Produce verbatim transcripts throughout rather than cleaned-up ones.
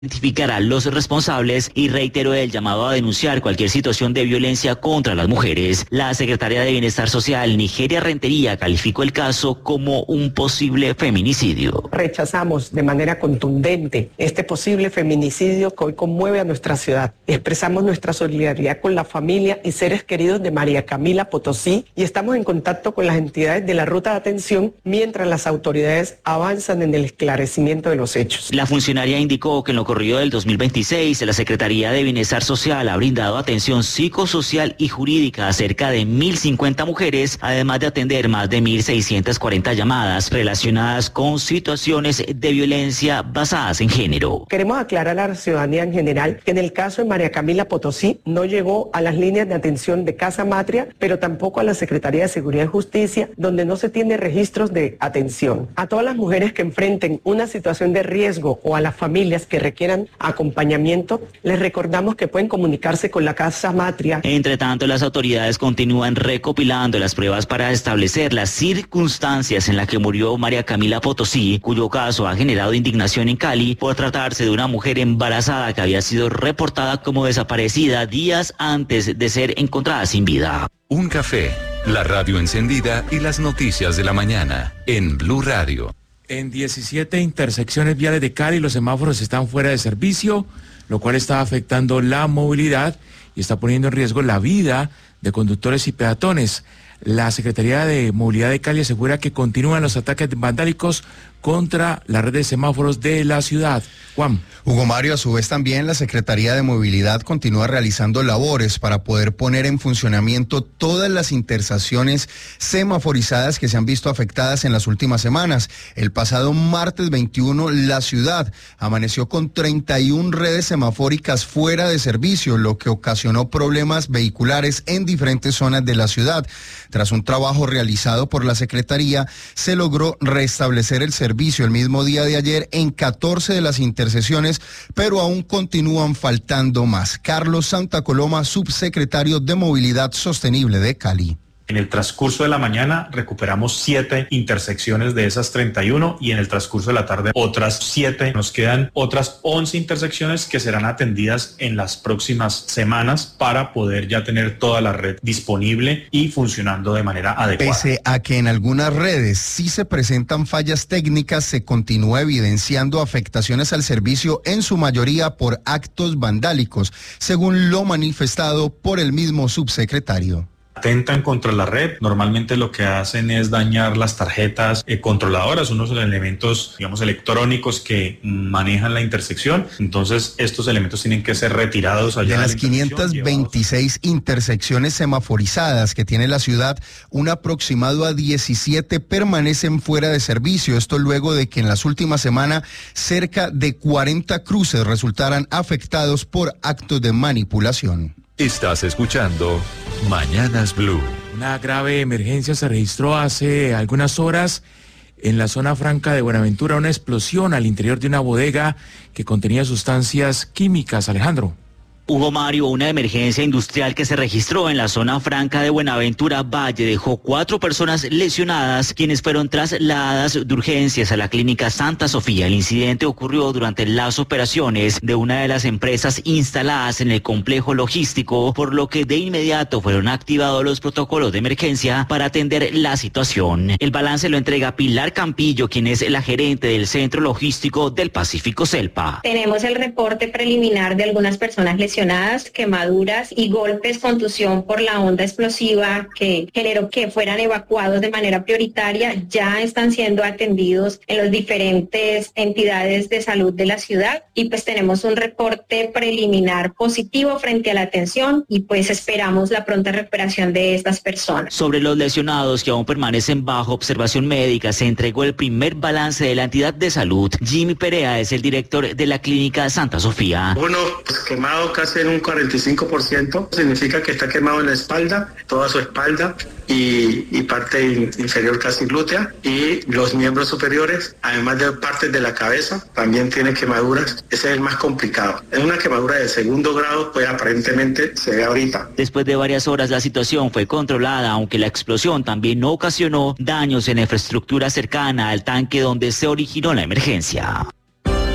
identificar a los responsables y reiteró el llamado a denunciar cualquier situación de violencia contra las mujeres. La secretaria de Bienestar Social, Nigeria Rentería, calificó el caso como un posible feminicidio. Rechazamos de manera contundente este posible feminicidio que hoy conmueve a nuestra ciudad. Expresamos nuestra solidaridad con la familia y seres queridos de María Camila Potosí y estamos en contacto con las entidades de la ruta de atención mientras las autoridades avanzan en el esclarecimiento de los hechos. La funcionaria indicó que en lo corrido del dos mil veintiséis, la Secretaría de Bienestar Social ha brindado atención psicosocial y jurídica a cerca de mil cincuenta mujeres, además de atender más de mil seiscientas cuarenta llamadas relacionadas con situaciones de violencia basadas en género. Queremos aclarar a la ciudadanía en general que en el caso de María Camila Potosí no llegó a las líneas de atención de Casa Matria, pero tampoco a la Secretaría de Seguridad y Justicia, donde no se tiene registros de atención. A todas las mujeres que enfrenten una situación de riesgo o a las familias que requieren quieran acompañamiento, les recordamos que pueden comunicarse con la Casa Matria. Entre tanto, las autoridades continúan recopilando las pruebas para establecer las circunstancias en las que murió María Camila Potosí, cuyo caso ha generado indignación en Cali por tratarse de una mujer embarazada que había sido reportada como desaparecida días antes de ser encontrada sin vida. Un café, la radio encendida y las noticias de la mañana en Blue Radio. En diecisiete intersecciones viales de Cali los semáforos están fuera de servicio, lo cual está afectando la movilidad y está poniendo en riesgo la vida de conductores y peatones. La Secretaría de Movilidad de Cali asegura que continúan los ataques vandálicos contra la red de semáforos de la ciudad. Juan. Hugo Mario, a su vez también la Secretaría de Movilidad continúa realizando labores para poder poner en funcionamiento todas las intersecciones semaforizadas que se han visto afectadas en las últimas semanas. El pasado martes veintiuno, la ciudad amaneció con treinta y una redes semafóricas fuera de servicio, lo que ocasionó problemas vehiculares en diferentes zonas de la ciudad. Tras un trabajo realizado por la Secretaría, se logró restablecer el servicio el mismo día de ayer en catorce de las intersecciones, pero aún continúan faltando más. Carlos Santa Coloma, subsecretario de Movilidad Sostenible de Cali. En el transcurso de la mañana recuperamos siete intersecciones de esas treinta y uno y en el transcurso de la tarde otras siete. Nos quedan otras once intersecciones que serán atendidas en las próximas semanas para poder ya tener toda la red disponible y funcionando de manera adecuada. Pese a que en algunas redes sí se presentan fallas técnicas, se continúa evidenciando afectaciones al servicio en su mayoría por actos vandálicos, según lo manifestado por el mismo subsecretario. Atentan contra la red, normalmente lo que hacen es dañar las tarjetas eh, controladoras, unos elementos, digamos, electrónicos que manejan la intersección, entonces estos elementos tienen que ser retirados allá. De las quinientas veintiséis intersecciones semaforizadas que tiene la ciudad, un aproximado a diecisiete permanecen fuera de servicio, esto luego de que en las últimas semanas cerca de cuarenta cruces resultaran afectados por actos de manipulación. Estás escuchando Mañanas Blue. Una grave emergencia se registró hace algunas horas en la zona franca de Buenaventura, una explosión al interior de una bodega que contenía sustancias químicas. Alejandro. Hugo Mario, una emergencia industrial que se registró en la zona franca de Buenaventura Valle dejó cuatro personas lesionadas, quienes fueron trasladadas de urgencias a la clínica Santa Sofía. El incidente ocurrió durante las operaciones de una de las empresas instaladas en el complejo logístico, por lo que de inmediato fueron activados los protocolos de emergencia para atender la situación. El balance lo entrega Pilar Campillo, quien es la gerente del Centro Logístico del Pacífico Selpa. Tenemos el reporte preliminar de algunas personas lesionadas, quemaduras y golpes, contusión por la onda explosiva que generó que fueran evacuados de manera prioritaria. Ya están siendo atendidos en las diferentes entidades de salud de la ciudad y pues tenemos un reporte preliminar positivo frente a la atención y pues esperamos la pronta recuperación de estas personas. Sobre los lesionados que aún permanecen bajo observación médica, se entregó el primer balance de la entidad de salud. Jimmy Perea es el director de la clínica Santa Sofía. Uno, pues, quemado casi en un cuarenta y cinco por ciento, significa que está quemado en la espalda, toda su espalda y, y parte in, inferior casi glútea, y los miembros superiores, además de partes de la cabeza, también tiene quemaduras. Ese es el más complicado. Es una quemadura de segundo grado, pues aparentemente se ve ahorita. Después de varias horas la situación fue controlada, aunque la explosión también no ocasionó daños en la infraestructura cercana al tanque donde se originó la emergencia.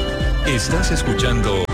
Estás escuchando